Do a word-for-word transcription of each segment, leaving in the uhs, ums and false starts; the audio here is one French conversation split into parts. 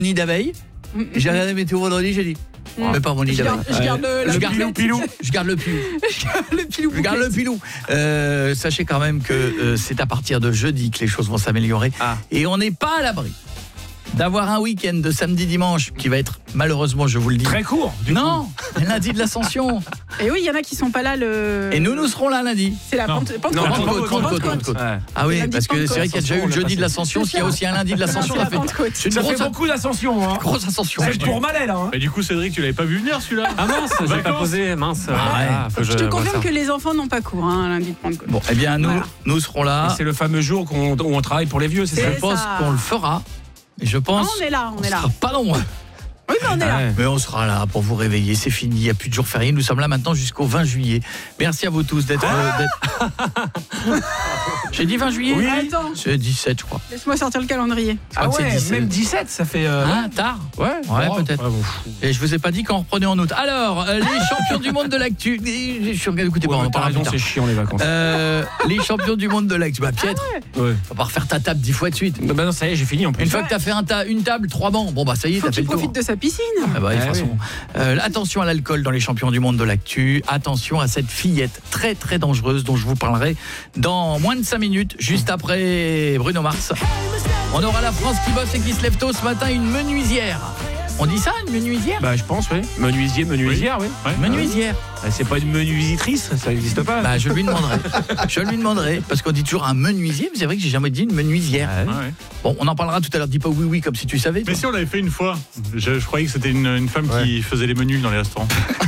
nid d'abeille. J'ai regardé la météo vendredi, j'ai dit mais pas mon nid d'abeille. Je garde le Je garde le pilou. Je garde le pilou. le pilou. Je garde le pilou. Euh, sachez quand même que euh, c'est à partir de jeudi que les choses vont s'améliorer. Ah. Et on n'est pas à l'abri d'avoir un week-end de samedi-dimanche qui va être, malheureusement, je vous le dis... Très court, du Non, coup. lundi de l'Ascension. Et oui, il y en a qui sont pas là le... Et nous, nous serons là lundi. C'est la Pentecôte. Non, Pentecôte, Pentecôte, Pentecôte. Ah oui, parce que c'est vrai qu'il y a déjà eu le jeudi de l'Ascension, s'il y a aussi un lundi de l'Ascension, ça fait... C'est une ça fait beaucoup d'ascension, hein. Grosse ascension. C'est pour Malais, là. Hein. Et du coup, Cédric, tu l'avais pas vu venir, celui-là? Ah mince, j'ai pas posé, mince. Ah ouais. Ah, faut que je te confirme que les enfants n'ont pas cours, hein, lundi de Pentecôte. Bon, eh bien, nous, Voilà. nous serons là. Et c'est le fameux jour qu'on, où on travaille pour les vieux, c'est ça? Je pense ça. qu'on le fera. Et je pense... Ah, on est là, on est là. sera pas loin. Oui, mais on est là. Ouais. Mais on sera là pour vous réveiller, c'est fini, il n'y a plus de jours fériés, nous sommes là maintenant jusqu'au vingt juillet. Merci à vous tous d'être... Ah euh, d'être... J'ai dit vingt juillet? Oui. Attends. C'est dix-sept, je crois. Laisse-moi sortir le calendrier. Ah que c'est ouais, dix-sept. même dix-sept, ça fait... Euh... Hein, tard? Ouais, Ouais, bon, peut-être. ouais, bon. Et je vous ai pas dit qu'on reprenait en août. Alors, euh, les champions du monde de l'actu... Je suis regardé, écoutez, Ouais, bon, on en t'as parlera raison, plus tard. c'est chiant les vacances. Euh, les champions du monde de l'actu. Bah, Pietre, Ouais. faut pas refaire ta table dix fois de suite. Bah non, ça y est, j'ai fini en plus. Une fois que t'as fait un ta- une table, trois bancs, bon bah ça y est, Faut t'as fait qu'il le tour. profite de sa piscine. Ah bah, de toute Ah façon. oui. Euh, attention à l'alcool dans les champions du monde de l'actu. Attention à cette fillette très très dangereuse dont je vous parlerai dans moins de cinq minutes, juste après Bruno Mars. On aura la France qui bosse et qui se lève tôt ce matin, une menuisière. On dit ça, une menuisière? Bah je pense, oui. Menuisier, menuisière, oui. Ouais. Menuisière. Ah, c'est pas une menuisitrice, ça n'existe pas. Bah je lui demanderai. Je lui demanderai parce qu'on dit toujours un menuisier, mais c'est vrai que j'ai jamais dit une menuisière. Ah, oui. Ouais. Bon, on en parlera tout à l'heure. Dis pas oui oui comme si tu savais. Mais toi. si, on l'avait fait une fois. Je, je croyais que c'était une, une femme Ouais. qui faisait les menus dans les restaurants.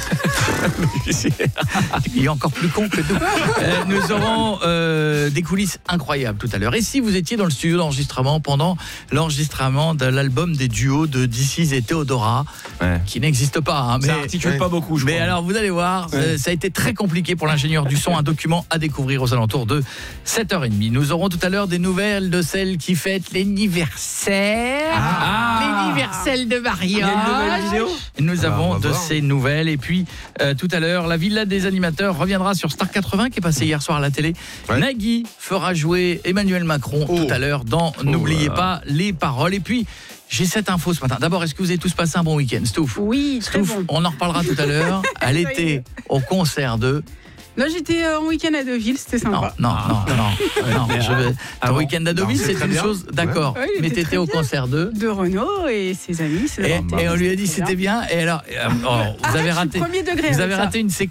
Il est encore plus con que nous. Euh, nous aurons euh, des coulisses incroyables tout à l'heure. Et si vous étiez dans le studio d'enregistrement pendant l'enregistrement de l'album des duos de D C et Théodora, Ouais. qui n'existe pas, hein, mais Ça articule Ouais. pas beaucoup, je mais crois. alors vous allez voir, Ouais. euh, ça a été très compliqué pour l'ingénieur du son. Un document à découvrir aux alentours de sept heures trente. Nous aurons tout à l'heure des nouvelles de celle qui fête l'anniversaire. Ah. L'anniversaire de Il y a une nouvelle mariage. vidéo. Et nous Ah, avons on va de voir. ces nouvelles. Et puis, euh, tout à l'heure, la Villa des animateurs reviendra sur Star quatre-vingts qui est passé hier soir à la télé. Ouais. Nagui fera jouer Emmanuel Macron Oh. tout à l'heure dans N'oubliez là. pas les paroles. Et puis, j'ai cette info ce matin. D'abord, est-ce que vous avez tous passé un bon week-end, Stouff? Oui, très Stouff, bon. on en reparlera tout à l'heure. Elle était au concert de... Là, j'étais euh, en week-end à Deauville, c'était Non, sympa. non, non, non, non, je vais... Ah Ton bon week-end à Deauville, Non, c'est c'est une très chose, d'accord. Ouais, il mais était t'étais très au bien. concert de... De Renaud et ses amis. ses Et, enfants. et on lui a dit C'était c'était bien. Et alors, euh, oh, vous Arrête, avez je suis raté, premier degré vous avec avez ça. raté une séquence.